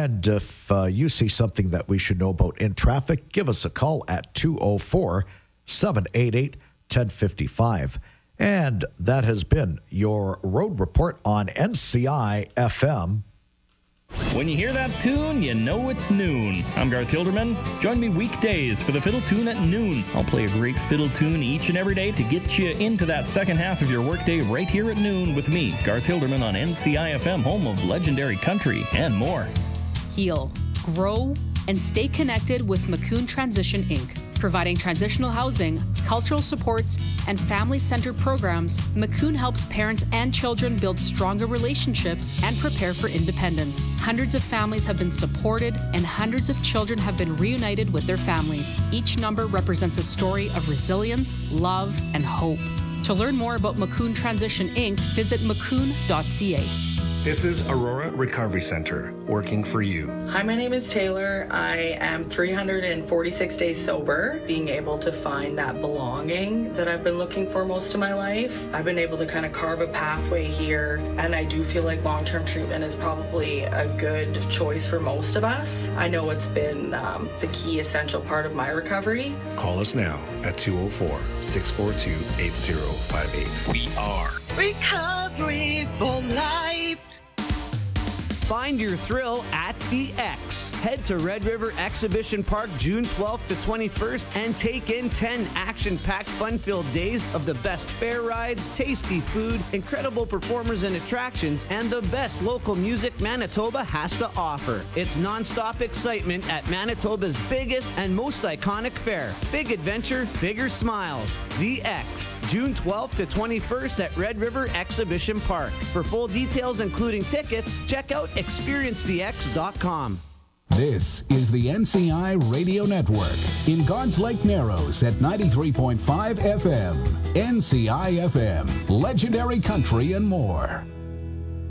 And if you see something that we should know about in traffic, give us a call at 204-788-1055. And that has been your road report on NCI FM. When you hear that tune, you know it's noon. I'm Garth Hilderman. Join me weekdays for the Fiddle Tune at noon. I'll play a great fiddle tune each and every day to get you into that second half of your workday right here at noon with me, Garth Hilderman, on NCI FM, home of legendary country and more. Heal, grow, and stay connected with Macoun Transition Inc. Providing transitional housing, cultural supports, and family-centered programs, Macoun helps parents and children build stronger relationships and prepare for independence. Hundreds of families have been supported, and hundreds of children have been reunited with their families. Each number represents a story of resilience, love, and hope. To learn more about Macoun Transition Inc., visit macoun.ca. This is Aurora Recovery Center, working for you. Hi, my name is Taylor. I am 346 days sober, being able to find that belonging that I've been looking for most of my life. I've been able to kind of carve a pathway here, and I do feel like long-term treatment is probably a good choice for most of us. I know it's been the key essential part of my recovery. Call us now at 204-642-8058. We are Recovery for Life. Find your thrill at the X. Head to Red River Exhibition Park June 12th to 21st and take in 10 action-packed, fun-filled days of the best fair rides, tasty food, incredible performers and attractions, and the best local music Manitoba has to offer. It's non-stop excitement at Manitoba's biggest and most iconic fair. Big adventure, bigger smiles. The X, June 12th to 21st at Red River Exhibition Park. For full details, including tickets, check out experiencethex.com. This is the NCI Radio Network in God's Lake Narrows at 93.5 FM. NCI FM, legendary country and more.